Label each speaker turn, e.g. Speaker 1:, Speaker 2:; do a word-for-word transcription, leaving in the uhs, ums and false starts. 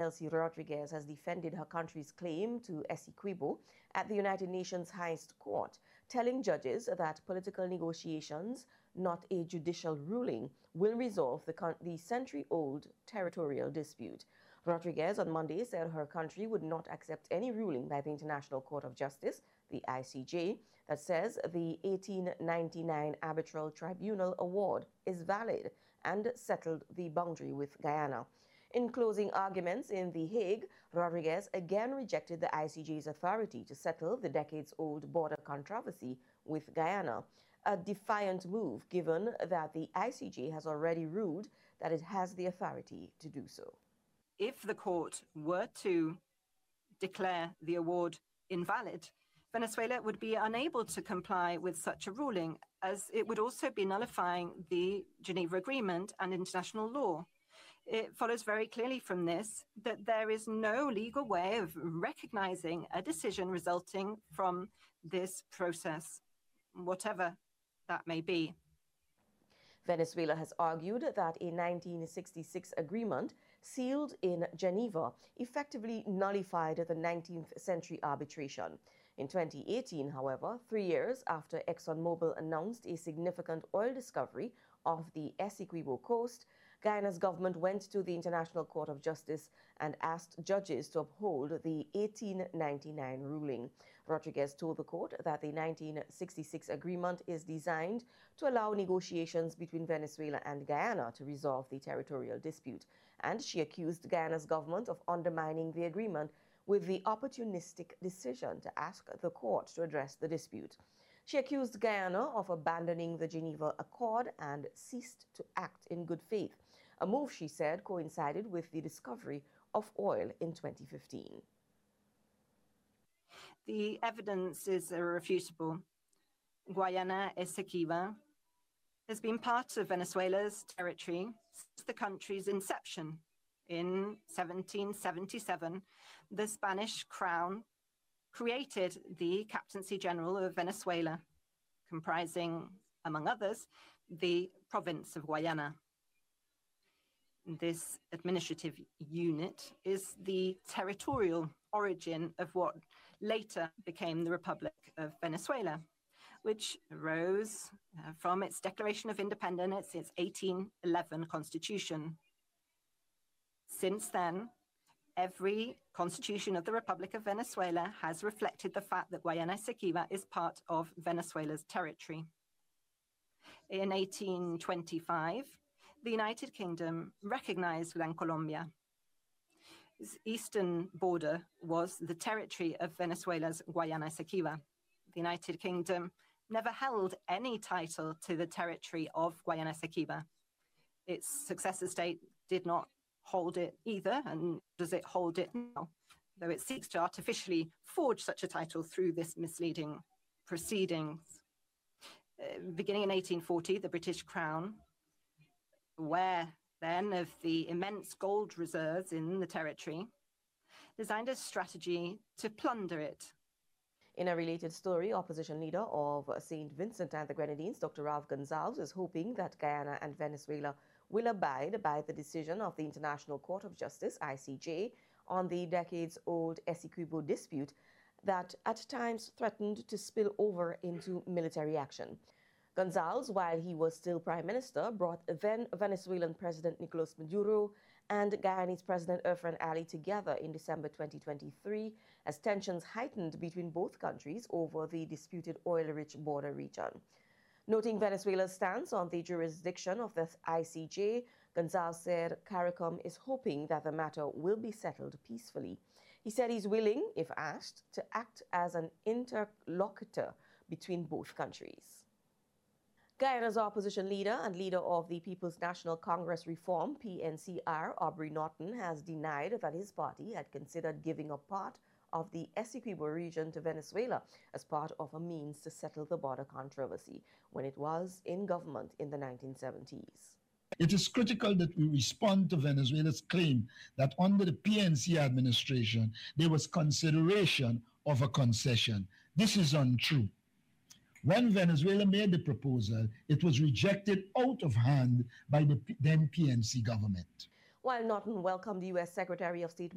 Speaker 1: Delcy Rodriguez has defended her country's claim to Essequibo at the United Nations highest court, telling judges that political negotiations, not a judicial ruling, will resolve the, the century-old territorial dispute. Rodriguez on Monday said her country would not accept any ruling by the International Court of Justice, the I C J, that says the eighteen ninety-nine Arbitral Tribunal award is valid and settled the boundary with Guyana. In closing arguments in The Hague, Rodriguez again rejected the I C J's authority to settle the decades-old border controversy with Guyana, a defiant move given that the I C J has already ruled that it has the authority to do so.
Speaker 2: If the court were to declare the award invalid, Venezuela would be unable to comply with such a ruling, as it would also be nullifying the Geneva Agreement and international law. It follows very clearly from this that there is no legal way of recognizing a decision resulting from this process, whatever that may be.
Speaker 1: Venezuela has argued that a nineteen sixty-six agreement sealed in Geneva effectively nullified the nineteenth century arbitration. In twenty eighteen, however, three years after ExxonMobil announced a significant oil discovery off the Essequibo coast, Guyana's government went to the International Court of Justice and asked judges to uphold the eighteen ninety-nine ruling. Rodriguez told the court that the nineteen sixty-six agreement is designed to allow negotiations between Venezuela and Guyana to resolve the territorial dispute, and she accused Guyana's government of undermining the agreement with the opportunistic decision to ask the court to address the dispute. She accused Guyana of abandoning the Geneva Accord and ceased to act in good faith, a move she said coincided with the discovery of oil in twenty fifteen.
Speaker 2: The evidence is irrefutable. Guayana Esequiba has been part of Venezuela's territory since the country's inception. In seventeen seventy-seven, the Spanish crown created the Captaincy General of Venezuela, comprising, among others, the province of Guayana. This administrative unit is the territorial origin of what later became the Republic of Venezuela, which arose uh, from its Declaration of Independence, its eighteen eleven Constitution. Since then, every constitution of the Republic of Venezuela has reflected the fact that Guayana Esequiba is part of Venezuela's territory. In eighteen twenty-five, the United Kingdom recognized Gran Colombia. Its eastern border was the territory of Venezuela's Guayana Esequiba. The United Kingdom never held any title to the territory of Guayana Esequiba. Its successor state did not hold it either, and does it hold it now, though it seeks to artificially forge such a title through this misleading proceedings. Uh, beginning in eighteen forty, the British Crown, aware then of the immense gold reserves in the territory, designed a strategy to plunder it.
Speaker 1: In a related story, opposition leader of Saint Vincent and the Grenadines, Doctor Ralph Gonsalves, is hoping that Guyana and Venezuela will abide by the decision of the International Court of Justice, I C J, on the decades-old Essequibo dispute that at times threatened to spill over into military action. Gonsalves, while he was still Prime Minister, brought then Venezuelan President Nicolas Maduro and Guyanese President Irfan Ali together in December twenty twenty-three as tensions heightened between both countries over the disputed oil-rich border region. Noting Venezuela's stance on the jurisdiction of the I C J, Gonsalves said CARICOM is hoping that the matter will be settled peacefully. He said he's willing, if asked, to act as an interlocutor between both countries. Guyana's opposition leader and leader of the People's National Congress Reform, P N C R, Aubrey Norton, has denied that his party had considered giving up part of the Essequibo region to Venezuela as part of a means to settle the border controversy when it was in government in the nineteen seventies.
Speaker 3: It is critical that we respond to Venezuela's claim that under the P N C administration, there was consideration of a concession. This is untrue. When Venezuela made the proposal, it was rejected out of hand by the then P N C government.
Speaker 1: While Norton welcomed U S Secretary of State